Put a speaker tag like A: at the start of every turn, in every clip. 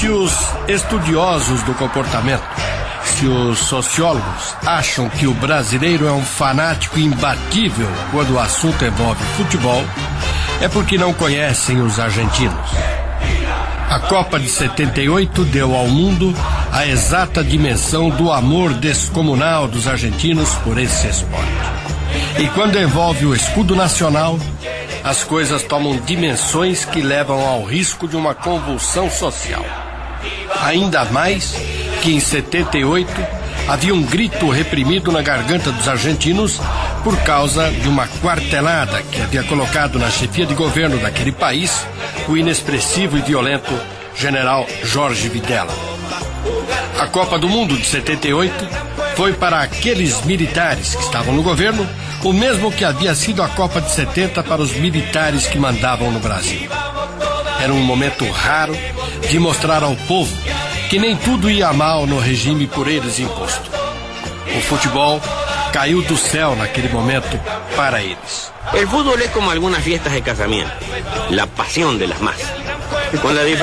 A: Se os estudiosos do comportamento, se os sociólogos acham que o brasileiro é um fanático imbatível quando o assunto envolve futebol, é porque não conhecem os argentinos. A Copa de 78 deu ao mundo a exata dimensão do amor descomunal dos argentinos por esse esporte. E quando envolve o escudo nacional, as coisas tomam dimensões que levam ao risco de uma convulsão social. Ainda mais que em 78 havia um grito reprimido na garganta dos argentinos por causa de uma quartelada que havia colocado na chefia de governo daquele país o inexpressivo e violento general Jorge Videla. A Copa do Mundo de 78 foi para aqueles militares que estavam no governo o mesmo que havia sido a Copa de 70 para os militares que mandavam no Brasil. Era um momento raro de mostrar ao povo que nem tudo ia mal no regime por eles imposto. O futebol caiu do céu naquele momento para eles.
B: El fútbol es como algunas fiestas de casamiento, la pasión de las masas. Con la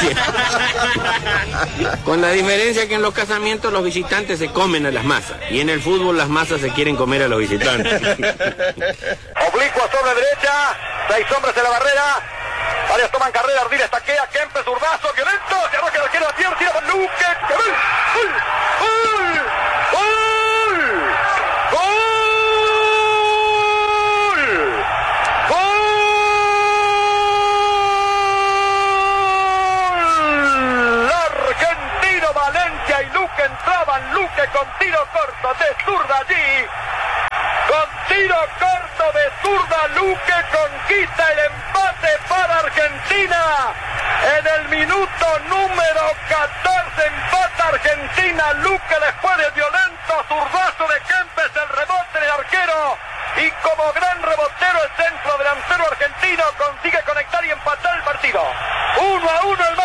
B: diferencia que en los casamientos los visitantes se comen a las masas y en el fútbol las masas se quieren comer a los visitantes.
C: Oblicua sobre derecha, 6 hombres en la barrera. Varios toman carrera, Ardiles taquea, Kempes, zurdazo, violento, se arroja el arquero a tierra, tira por Luque, ¡gol! ¡Gol! ¡Gol! ¡Gol! ¡Gol! Argentino, Valencia y Luque entraban, Luque con tiro corto de zurda allí. Con tiro corto de zurda, Luque conquista el empate para Argentina. En el minuto número 14 empata Argentina. Luque después del violento zurdazo de Kempes, el rebote del arquero. Y como gran rebotero el centro delantero argentino consigue conectar y empatar el partido. 1-1 el